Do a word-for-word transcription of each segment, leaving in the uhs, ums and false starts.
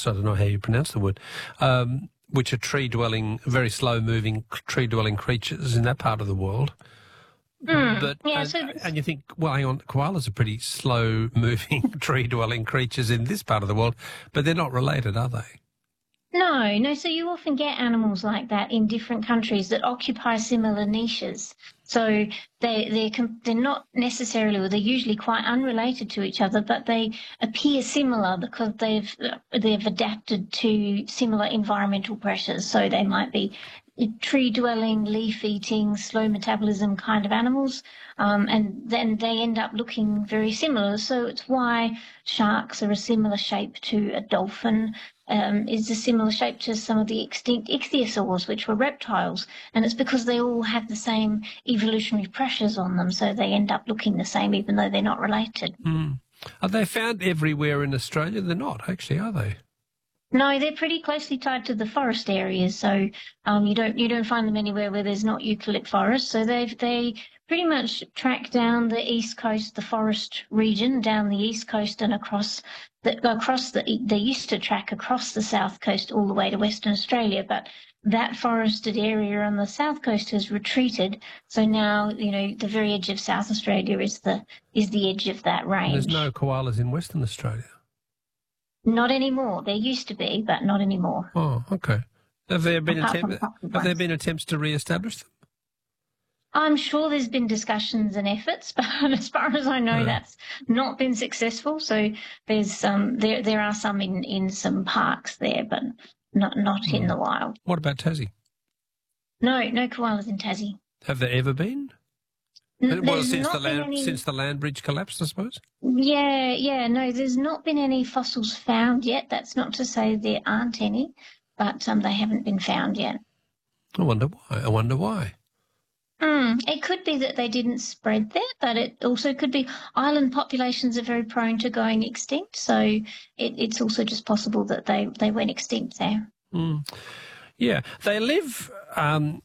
koalas, I don't know how you pronounce the word, um, which are tree-dwelling, very slow-moving tree-dwelling creatures in that part of the world. Mm, But yeah, and, so and you think, well, hang on, koalas are pretty slow-moving tree-dwelling creatures in this part of the world, but they're not related, are they? no, no. So you often get animals like that in different countries that occupy similar niches. So they they're com- they're not necessarily, or they're usually quite unrelated to each other, but they appear similar because they've they've adapted to similar environmental pressures. So they might be tree-dwelling, leaf-eating, slow metabolism kind of animals, um, and then they end up looking very similar. So it's why sharks are a similar shape to a dolphin. Um, is a similar shape to some of the extinct ichthyosaurs, which were reptiles. And it's because they all have the same evolutionary pressures on them, so they end up looking the same even though they're not related. Mm. Are they found everywhere in Australia? They're not, actually, are they? No, they're pretty closely tied to the forest areas, so um, you don't you don't find them anywhere where there's not eucalypt forest. So they they pretty much track down the east coast, the forest region, down the east coast and across the across the they used to track across the south coast all the way to Western Australia, but that forested area on the south coast has retreated. So now, you know, the very edge of South Australia is the is the edge of that range. And there's no koalas in Western Australia. Not anymore. There used to be, but not anymore. Oh, okay. Have there been Apart attempt, from have there been attempts to re-establish them? I'm sure there's been discussions and efforts, but as far as I know, Yeah. that's not been successful. So there's um there there are some in, in some parks there, but not not Mm. in the wild. What about Tassie? No, no koalas in Tassie. Have there ever been? N- Well, there's since not the been land any. since the land bridge collapsed, I suppose. Yeah, yeah, no, there's not been any fossils found yet. That's not to say there aren't any, but um they haven't been found yet. I wonder why. I wonder why. Mm, it could be that they didn't spread there, but it also could be island populations are very prone to going extinct. So it, it's also just possible that they, they went extinct there. Mm. Yeah, they live. Um,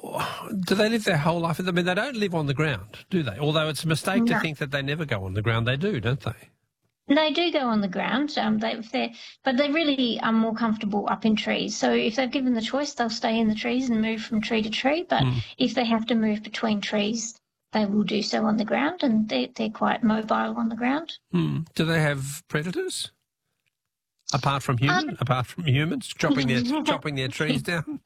do they live their whole life? I mean, they don't live on the ground, do they? Although it's a mistake No. to think that they never go on the ground. They do, don't they? They do go on the ground, um, they, if they're, but they really are more comfortable up in trees. So if they're given the choice, they'll stay in the trees and move from tree to tree. But Mm. if they have to move between trees, they will do so on the ground, and they're, they're quite mobile on the ground. Mm. Do they have predators? Apart from human, Um, apart from humans chopping their chopping their trees down.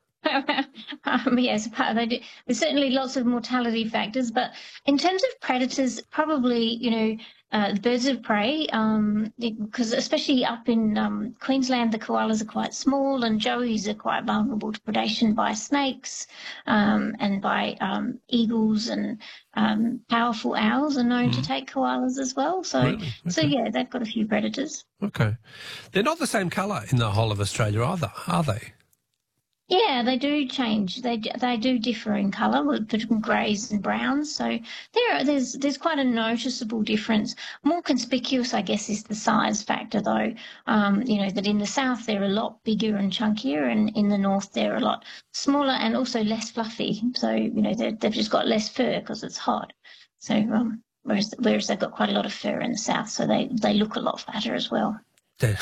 um, yes, part- they do. There's certainly lots of mortality factors, but in terms of predators, probably, you know, uh, birds of prey, um, because especially up in um, Queensland, the koalas are quite small and joeys are quite vulnerable to predation by snakes um, and by um, eagles, and um, powerful owls are known to Mm. take koalas as well. So, Really? so Okay. yeah, they've got a few predators. Okay. They're not the same colour in the whole of Australia either, are they? Yeah, they do change. They d- they do differ in colour between greys and browns. So there there's there's quite a noticeable difference. More conspicuous, I guess, is the size factor, though. Um, you know that in the south they're a lot bigger and chunkier, and in the north they're a lot smaller and also less fluffy. So you know they they've just got less fur because it's hot. So um, whereas whereas they've got quite a lot of fur in the south, so they they look a lot fatter as well. Dan-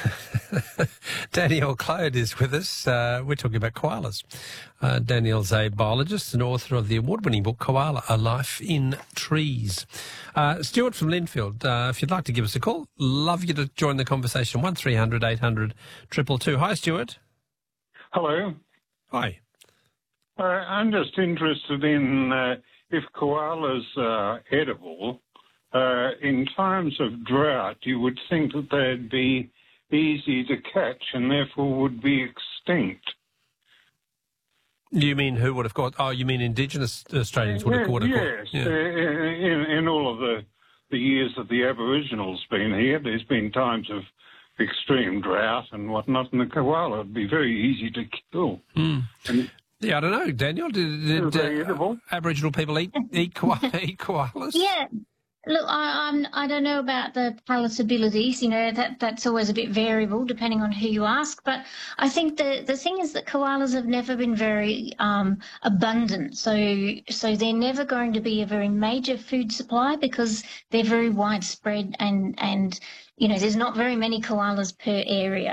Danielle Clode is with us. Uh, we're talking about koalas. Uh, Danielle's a biologist and author of the award-winning book Koala, A Life in Trees. Uh, Stuart from Linfield, uh, if you'd like to give us a call, love you to join the conversation. one three hundred eight hundred two two two. Hi, Stuart. Hello. Hi. Uh, I'm just interested in uh, if koalas are edible. Uh, in times of drought, you would think that they'd be easy to catch and therefore would be extinct. You mean who would have caught? Oh, you mean Indigenous Australians would have caught? Yes, Yeah. uh, in, in all of the, the years that the Aboriginals been here, there's been times of extreme drought and whatnot, and the koala would be very easy to kill. Mm. And Yeah, I don't know, Daniel. Did, Are did they uh, edible? Aboriginal people eat eat, koala, eat koalas? Yeah. Look, I, I'm, I don't know about the palatabilities. You know, that that's always a bit variable depending on who you ask. But I think the the thing is that koalas have never been very um, abundant. So so they're never going to be a very major food supply because they're very widespread, and and you know there's not very many koalas per area.